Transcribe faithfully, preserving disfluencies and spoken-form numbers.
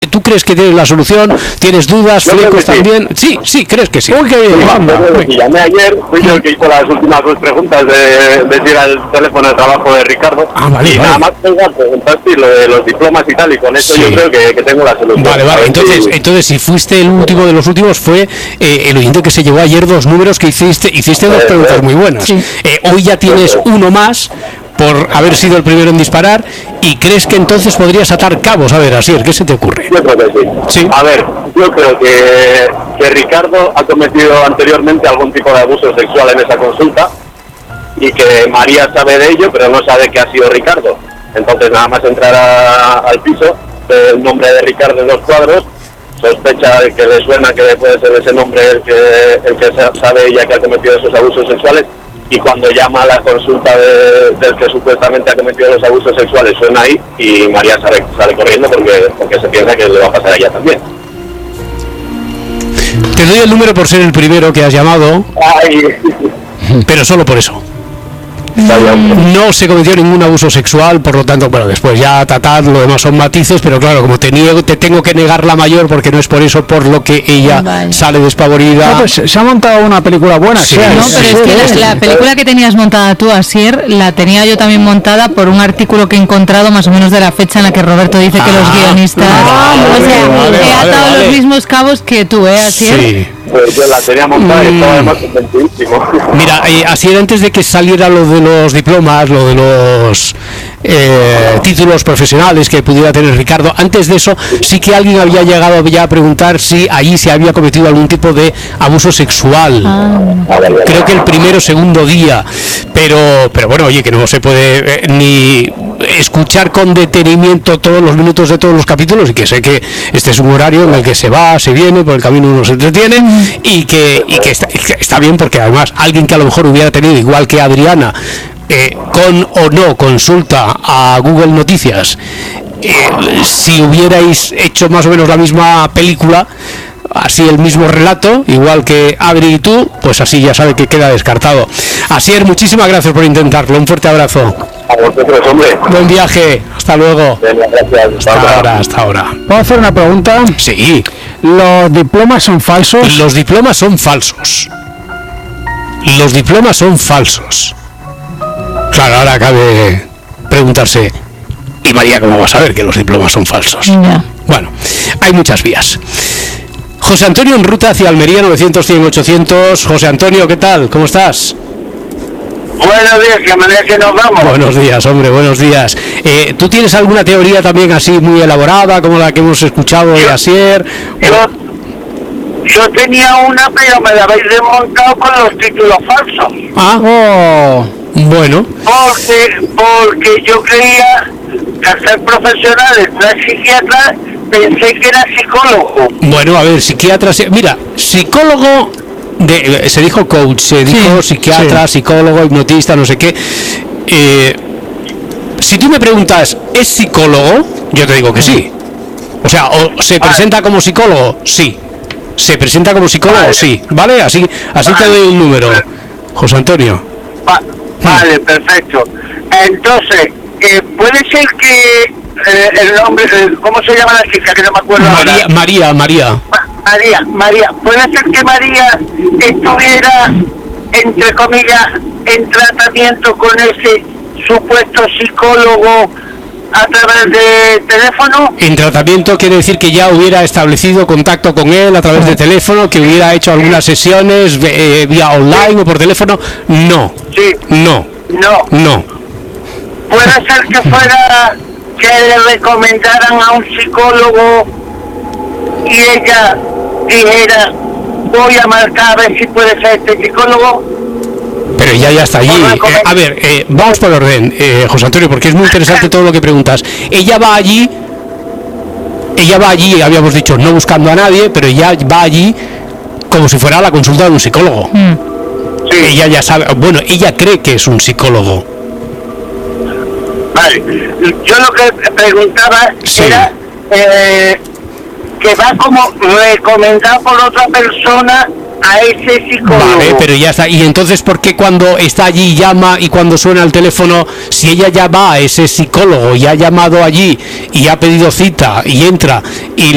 ¿Tú crees que tienes la solución? ¿Tienes dudas? ¿Flecos también? Sí, sí, ¿crees que sí? Uy, qué bien. Y llamé ayer, fui yo el que hizo las últimas dos preguntas de, de si era el teléfono de trabajo de Ricardo. Ah, vale, y vale. nada más tengo preguntaste lo de los diplomas y tal, y con eso Sí. yo creo que, que tengo la solución. Vale, vale, entonces, si... entonces si fuiste el último de los últimos, fue eh, el oyente que se llevó ayer dos números que hiciste, hiciste dos preguntas muy buenas. Sí. Eh, hoy ya tienes uno más por haber sido el primero en disparar, y crees que entonces podrías atar cabos. A ver, Asier, ¿qué se te ocurre? Yo creo que sí. Sí. A ver, yo creo que, que Ricardo ha cometido anteriormente algún tipo de abuso sexual en esa consulta, y que María sabe de ello, pero no sabe que ha sido Ricardo. Entonces nada más entrar a, al piso, ve el nombre de Ricardo en los cuadros, sospecha de que le suena que puede ser ese nombre el que, el que sabe ella que ha cometido esos abusos sexuales, y cuando llama a la consulta de, del que supuestamente ha cometido los abusos sexuales suena ahí, y María sale, sale corriendo porque, porque se piensa que le va a pasar a ella también. Te doy el número por ser el primero que has llamado, Ay. pero solo por eso. No se cometió ningún abuso sexual, por lo tanto, bueno, después ya tatad, lo demás son matices, pero claro, como te niego, te tengo que negar la mayor, porque no es por eso por lo que ella Vale. sale despavorida. No, pues se ha montado una película buena. Sí, sí, No, sí, pero es que sí. la, la película que tenías montada tú, Asier, la tenía yo también montada por un artículo que he encontrado más o menos de la fecha en la que Roberto dice que los Ah, guionistas... vale, o sea, vale, he vale, atado vale. los mismos cabos que tú, ¿eh, Asier? Sí. Pues yo la tenía montada y estaba además convencidísimo. Mira, eh, así era antes de que saliera lo de los diplomas, lo de los eh, títulos profesionales que pudiera tener Ricardo. Antes de eso, sí que alguien había llegado ya a preguntar si allí se había cometido algún tipo de abuso sexual. Creo que el primero o segundo día, pero pero bueno, oye, que no se puede eh, ni escuchar con detenimiento todos los minutos de todos los capítulos, y que sé que este es un horario en el que se va, se viene, por el camino uno se entretiene, y que, y que, está, que está bien, porque además alguien que a lo mejor hubiera tenido, igual que Adriana, eh, con o no consulta a Google Noticias, eh, si hubierais hecho más o menos la misma película, así el mismo relato, igual que Adri y tú, pues así ya sabe que queda descartado. Asier, muchísimas gracias por intentarlo, un fuerte abrazo. A vosotros, hombre. Buen viaje, hasta luego. Venga, gracias. Hasta ahora, hasta ahora. ¿Puedo hacer una pregunta? Sí, ¿Los diplomas son falsos? los diplomas son falsos. Los diplomas son falsos. Claro, ahora cabe preguntarse, ¿y María cómo va a saber que los diplomas son falsos? Ya. Bueno, hay muchas vías. José Antonio en ruta hacia Almería, novecientos, cien, ochocientos. José Antonio, ¿qué tal? ¿Cómo estás? Buenos días, que manera que nos vamos. Buenos días, hombre, buenos días. Eh, ¿Tú tienes alguna teoría también así muy elaborada, como la que hemos escuchado de Asier? Yo, yo tenía una, pero me la habéis desmontado con los títulos falsos. Ah, Oh, bueno. Porque, porque yo creía que al ser profesional de ser psiquiatra, pensé que era psicólogo. Bueno, a ver, psiquiatra... se- Mira, psicólogo... De, eh, se dijo coach, se dijo psiquiatra, sí. psicólogo, hipnotista, no sé qué. Eh, si tú me preguntas, ¿es psicólogo? Yo te digo que sí. O sea, o se presenta como psicólogo, sí. Se presenta como psicólogo, Vale. sí. ¿Vale? Así, así te doy un número, José Antonio. Va- vale, perfecto. Entonces, eh, puede ser que eh, el nombre, eh, ¿cómo se llama la chica? Que no me acuerdo María, ahora. María, María. Ma- María, María, puede ser que María estuviera, entre comillas, en tratamiento con ese supuesto psicólogo a través de teléfono. En tratamiento quiere decir que ya hubiera establecido contacto con él a través de teléfono, que hubiera hecho algunas sesiones eh, vía online o por teléfono. No, Sí, no, no. no. Puede ser que fuera que le recomendaran a un psicólogo y ella dijera, voy a marcar a ver si puede ser este psicólogo. Pero ya ya está allí. Eh, a ver, eh, vamos por orden, eh, José Antonio, porque es muy interesante todo lo que preguntas. Ella va allí, ella va allí, habíamos dicho, no buscando a nadie, pero ella va allí como si fuera la consulta de un psicólogo. Sí, Ella ya sabe, bueno, ella cree que es un psicólogo. vale. Yo lo que preguntaba Sí. era eh, que va como recomendado por otra persona a ese psicólogo. Vale, pero ya está. Y entonces, ¿por qué cuando está allí llama y cuando suena el teléfono, si ella ya va a ese psicólogo y ha llamado allí y ha pedido cita y entra y